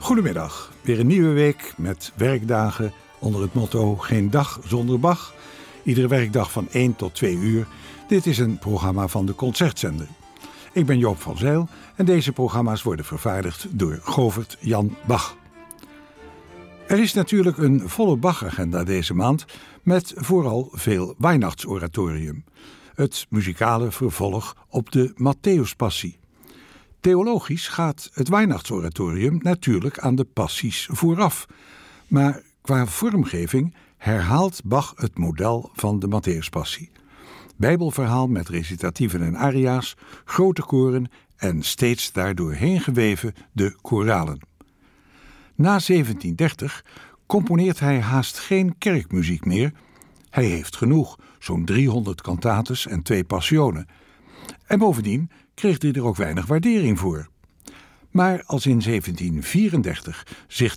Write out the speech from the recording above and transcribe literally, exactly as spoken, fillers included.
Goedemiddag, weer een nieuwe week met werkdagen onder het motto Geen dag zonder Bach. Iedere werkdag van één tot twee uur. Dit is een programma van de Concertzender. Ik ben Joop van Zijl en deze programma's worden vervaardigd door Govert Jan Bach. Er is natuurlijk een volle Bach-agenda deze maand met vooral veel Weihnachtsoratorium. Het muzikale vervolg op de Matthäuspassie. Theologisch gaat het Weihnachtsoratorium natuurlijk aan de passies vooraf. Maar qua vormgeving herhaalt Bach het model van de Matthäuspassie. Bijbelverhaal met recitatieven en aria's, grote koren en steeds daardoorheen geweven de koralen. Na zeventien dertig componeert hij haast geen kerkmuziek meer. Hij heeft genoeg, zo'n driehonderd kantates en twee passionen. En bovendien kreeg hij er ook weinig waardering voor. Maar als in zeventien vierendertig zich